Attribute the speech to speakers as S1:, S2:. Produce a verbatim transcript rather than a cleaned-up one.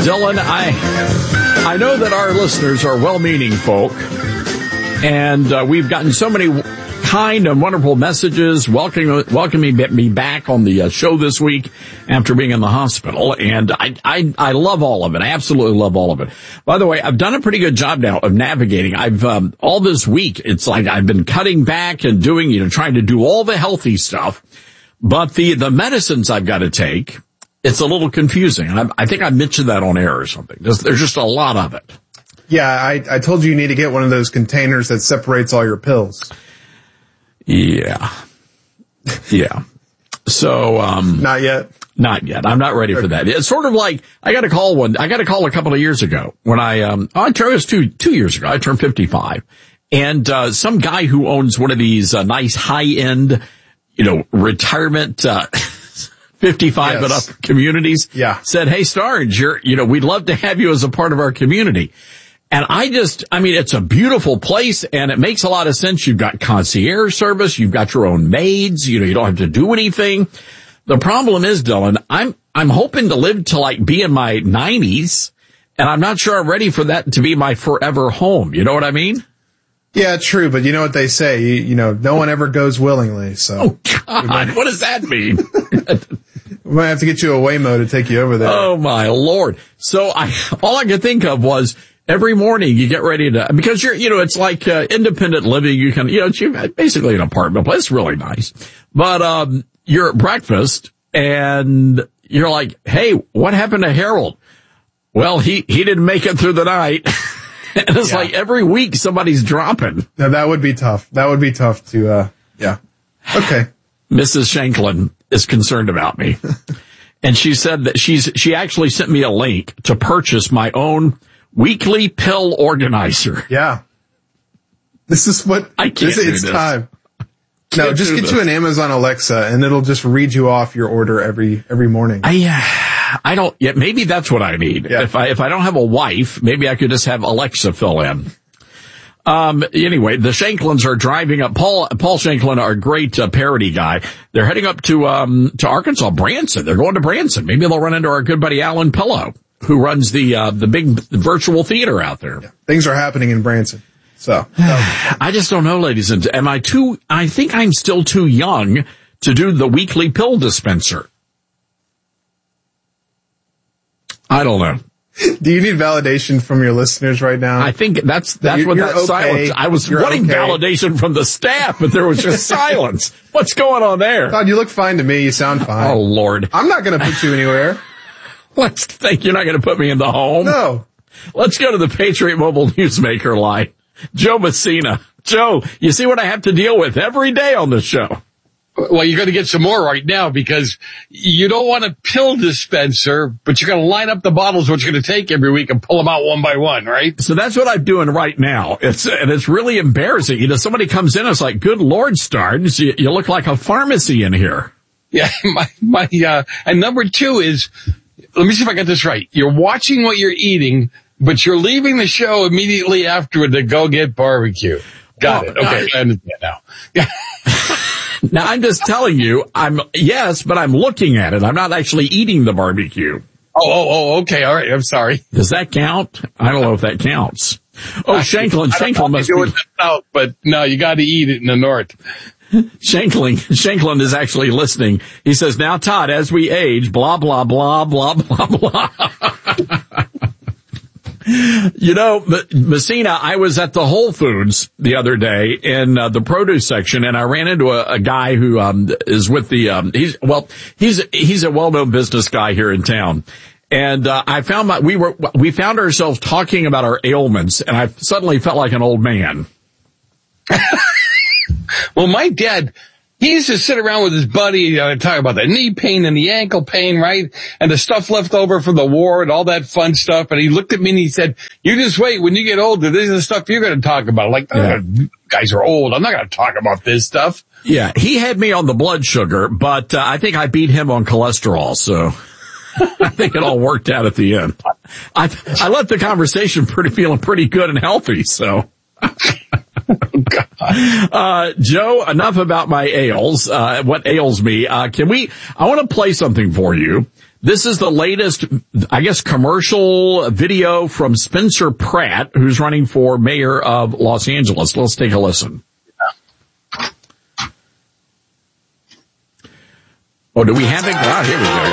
S1: Dylan, I I know that our listeners are well-meaning folk, and uh, we've gotten so many kind and wonderful messages welcoming welcoming me back on the uh, show this week after being in the hospital, and I, I I love all of it. I absolutely love all of it. By the way, I've done a pretty good job now of navigating. I've um, all this week, it's like I've been cutting back and doing, you know, trying to do all the healthy stuff, but the the medicines I've got to take, it's a little confusing. And I, I think I mentioned that on air or something. There's, there's just a lot of it.
S2: Yeah, I, I told you you need to get one of those containers that separates all your pills.
S1: Yeah. Yeah. So, um.
S2: Not yet?
S1: Not yet. I'm not ready okay. for that. It's sort of like, I got a call one, I got a call a couple of years ago when I, um, I turned, it was two, two years ago. I turned fifty-five. And, uh, some guy who owns one of these, uh, nice high-end, you know, retirement, uh, fifty-five yes. and up communities.
S2: Yeah.
S1: Said, hey, Starge, you're, you know, we'd love to have you as a part of our community. And I just, I mean, it's a beautiful place and it makes a lot of sense. You've got concierge service. You've got your own maids. You know, you don't have to do anything. The problem is, Dylan, I'm, I'm hoping to live to like be in my nineties, and I'm not sure I'm ready for that to be my forever home. You know what I mean?
S2: Yeah, true. But you know what they say, you, you know, no one ever goes willingly. So.
S1: Oh, God. What does that mean?
S2: We might have to get you a Waymo to take you over there.
S1: Oh, my Lord. So I, all I could think of was every morning you get ready to, because you're, you know, it's like uh, independent living. You can, you know, it's basically an apartment place. It's really nice. But, um, you're at breakfast and you're like, hey, what happened to Harold? Well, he, he didn't make it through the night. And it's yeah. like every week somebody's dropping.
S2: Now that would be tough. That would be tough to, uh, yeah. Okay.
S1: Missus Shanklin is concerned about me. And she said that she's, she actually sent me a link to purchase my own weekly pill organizer.
S2: Yeah. This is what,
S1: I can't
S2: this,
S1: do
S2: it's
S1: this.
S2: time. No, just get
S1: this.
S2: you an Amazon Alexa and it'll just read you off your order every, every morning.
S1: I, uh, I don't, yeah, maybe that's what I need.
S2: Yeah.
S1: If I, if I don't have a wife, maybe I could just have Alexa fill in. Um, anyway, the Shanklins are driving up. Paul, Paul Shanklin, our great uh, parody guy. They're heading up to, um, to Arkansas, Branson. They're going to Branson. Maybe they'll run into our good buddy Alan Pillow, who runs the, uh, the big virtual theater out there.
S2: Yeah. Things are happening in Branson. So.
S1: I just don't know, ladies and am I too, I think I'm still too young to do the weekly pill dispenser. I don't know.
S2: Do you need validation from your listeners right now?
S1: I think that's, that's
S2: you're,
S1: what
S2: you're
S1: that
S2: okay.
S1: silence, I was
S2: you're
S1: wanting
S2: okay.
S1: validation from the staff, but there was just silence. What's going on there?
S2: God, you look fine to me. You sound fine.
S1: Oh, Lord.
S2: I'm not going to put you anywhere.
S1: Let's think you're not going to put me in the home.
S2: No.
S1: Let's go to the Patriot Mobile Newsmaker line. Joe Messina. Joe, you see what I have to deal with every day on this show.
S3: Well, you're going to get some more right now because you don't want a pill dispenser, but you're going to line up the bottles what you're going to take every week and pull them out one by one, right?
S1: So that's what I'm doing right now. It's, and it's really embarrassing. You know, somebody comes in, it's like, good Lord, Starnes, you, you look like a pharmacy in here.
S3: Yeah, my, my, uh, and number two is, let me see if I got this right. You're watching what you're eating, but you're leaving the show immediately afterward to go get barbecue. Got
S1: oh,
S3: it. Okay, I, I understand now.
S1: Now, I'm just telling you, I'm, yes, but I'm looking at it. I'm not actually eating the barbecue.
S3: Oh, oh, oh, okay. All right. I'm sorry.
S1: Does that count? I don't know if that counts. Oh, Shanklin, Shanklin must be.
S3: South, but no, you got to eat it in the north.
S1: Shanklin, Shanklin is actually listening. He says, now, Todd, as we age, blah, blah, blah, blah, blah, blah. You know, Messina, I was at the Whole Foods the other day in uh, the produce section, and I ran into a, a guy who um is with the um he's well he's he's a well-known business guy here in town, and uh, I found my we were we found ourselves talking about our ailments, and I suddenly felt like an old man.
S3: Well, my dad, he used to sit around with his buddy, uh, talk about the knee pain and the ankle pain, right? And the stuff left over from the war and all that fun stuff. And he looked at me and he said, you just wait. When you get older, this is the stuff you're going to talk about. Like, yeah. uh, guys are old. I'm not going to talk about this stuff.
S1: Yeah, he had me on the blood sugar, but uh, I think I beat him on cholesterol. So I think it all worked out at the end. I I left the conversation pretty feeling pretty good and healthy. So. Uh, Joe, enough about my ails, uh, what ails me. Uh, can we, I want to play something for you This is the latest, I guess, commercial video from Spencer Pratt, who's running for mayor of Los Angeles. Let's take a listen. Oh, do we have it? Wow, here we go.